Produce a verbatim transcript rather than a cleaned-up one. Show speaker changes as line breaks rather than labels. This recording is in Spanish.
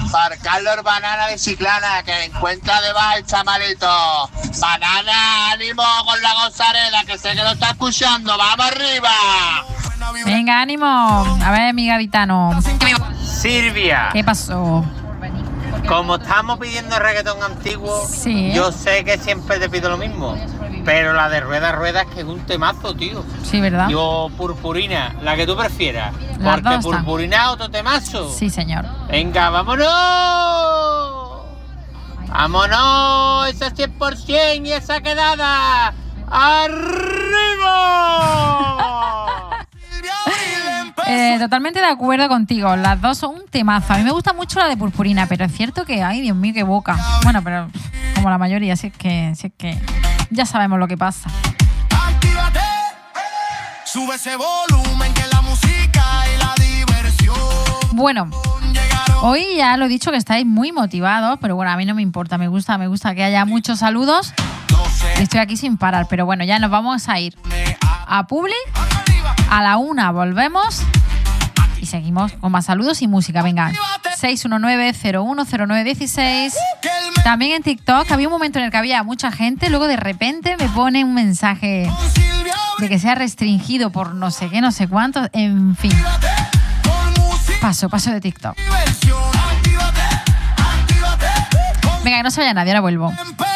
para Carlos Banana de Chiclana, que encuentra debajo el chamalito. Banana, ánimo con la gozarela, que sé que lo está escuchando. ¡Vamos arriba!
Venga, ánimo. A ver, mi gaditano.
Silvia.
¿Qué pasó?
Como estamos pidiendo reggaetón antiguo,
sí.
Yo sé que siempre te pido lo mismo, pero la de Rueda Rueda es que es un temazo, tío.
Sí, ¿verdad?
Yo, Purpurina, la que tú prefieras.
Las
porque
dos
Purpurina es otro temazo.
Sí, señor.
Venga, vámonos. Vámonos, ese cien por ciento y esa quedada. ¡Arriba!
Eh, totalmente de acuerdo contigo. Las dos son un temazo. A mí me gusta mucho la de Purpurina, pero es cierto que, ay, Dios mío, qué boca. Bueno, pero como la mayoría, si es que, si es que ya sabemos lo que pasa.
Actívate, sube ese volumen que la música y la diversión.
Bueno, hoy ya lo he dicho que estáis muy motivados, pero bueno, a mí no me importa. Me gusta, me gusta que haya muchos saludos. Y estoy aquí sin parar, pero bueno, ya nos vamos a ir a Publi. A la una volvemos y seguimos con más saludos y música. Venga, seis uno nueve, cero uno cero nueve uno seis. También en TikTok había un momento en el que había mucha gente, luego de repente me pone un mensaje de que sea restringido por no sé qué, no sé cuánto, en fin. Paso, paso de TikTok. Venga, que no se vaya nadie, ahora vuelvo.